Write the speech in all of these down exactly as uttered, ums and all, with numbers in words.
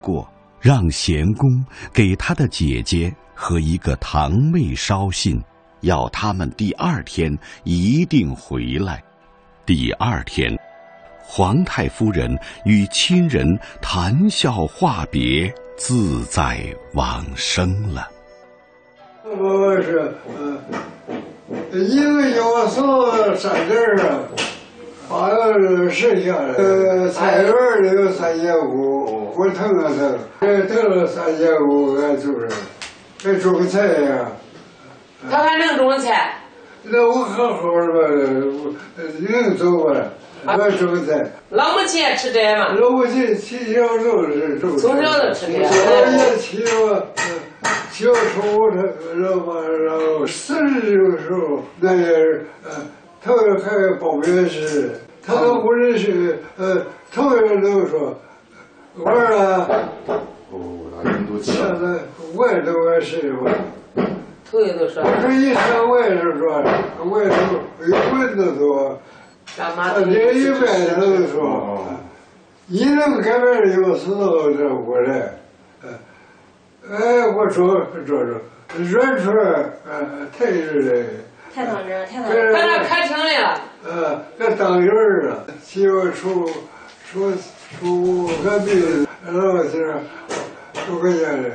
过，让贤公给他的姐姐和一个堂妹捎信，要他们第二天一定回来。第二天，皇太夫人与亲人谈笑话别，自在往生了。 我是，呃，因为有所三字啊，把那剩下的，呃，菜园里有三千五，我腾了腾，这腾了三千五，俺就是，这种个菜呀。 他还能种菜？ 那我好好的吧，能种吧。我种菜。 老母亲也吃这吗？ 老母亲从小就是种。 从小就吃这。 我也起我，小时候他然后然后四十的时候，那也是呃，头还报名时，他都不认识，呃，头人都说，我啊， 哦，那人都现在外头也是我。 头一都说。 我说一上外头说，外头有蚊子多。他这一般都说，你能改变有时候这我来，哎，我说这这软出来，呃，太热了， 太当真，太当真。 搁那开庭来了。 呃，搁当院了，媳妇出出出隔壁老师出个家的，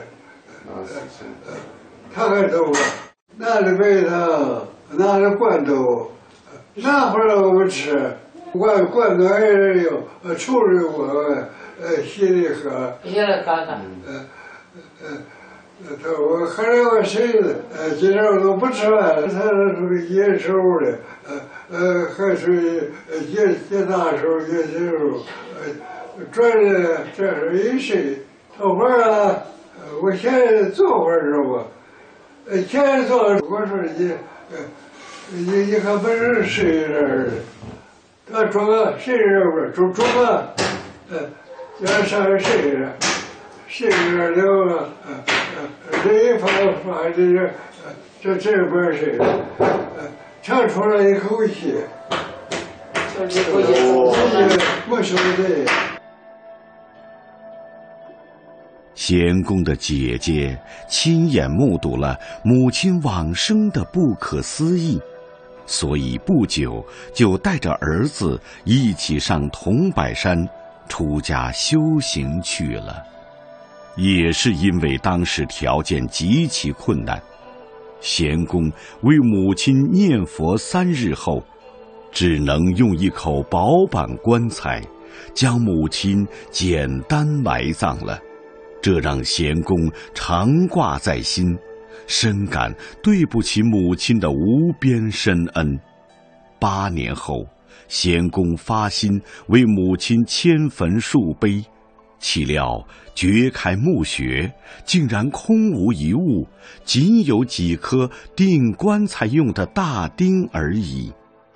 他还走了，拿着白糖，拿着罐头。那不让我们吃，罐罐头还是有，呃，臭水我呃稀里喝， 稀里喝喝。 呃呃，他我喝了我谁子，呃，今天我都不吃饭了，他属于野手的，呃呃，还属于野野大手野小手，呃，转的这是一谁？头发啊，呃，我现在做会儿是不？呃，现在做我说你，呃。你你看不是谁人？他装个谁人不是？装装个，呃，叫上谁人？谁人了？呃呃，这一发发这个，这这不是谁？呃，长出了一口气， 就这口气， 没说的。 贤公的姐姐亲眼目睹了母亲往生的不可思议，所以不久就带着儿子一起上桐柏山出家修行去了。也是因为当时条件极其困难，贤公为母亲念佛三日后，只能用一口薄板棺材将母亲简单埋葬了。这让贤公常挂在心，深感对不起母亲的无边深恩。八年后，贤公发心为母亲迁坟树碑，岂料掘开墓穴，竟然空无一物，仅有几颗钉棺材用的大钉而已。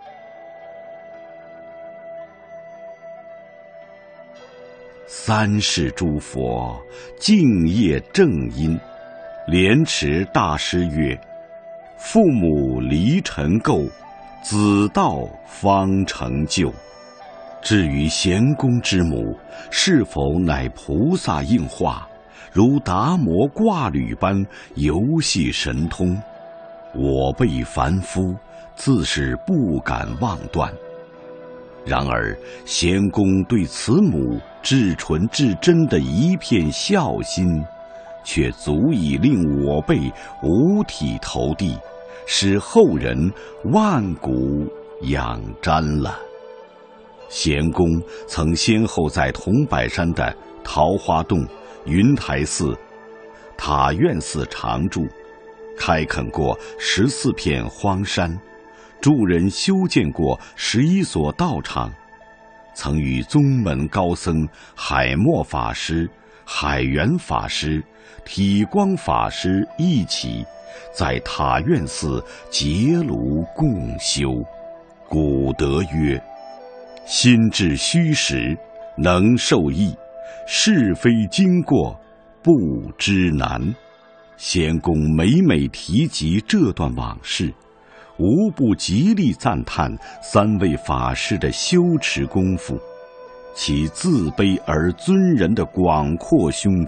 三世诸佛敬业正因，莲池大师曰：父母离尘垢，子道方成就。至于贤公之母是否乃菩萨应化，如达摩挂履般游戏神通，我辈凡夫自是不敢妄断。然而贤公对慈母至纯至真的一片孝心，却足以令我辈五体投地，使后人万古仰瞻了。贤公曾先后在桐柏山的桃花洞、云台寺、塔院寺常住，开垦过十四片荒山，助人修建过十一所道场，曾与宗门高僧海默法师、海源法师、体光法师一起在塔院寺结庐共修。古德曰：心至虚实，能受益；是非经过，不知难。贤公每每提及这段往事，无不极力赞叹三位法师的修持功夫， 其自卑而尊人的广阔胸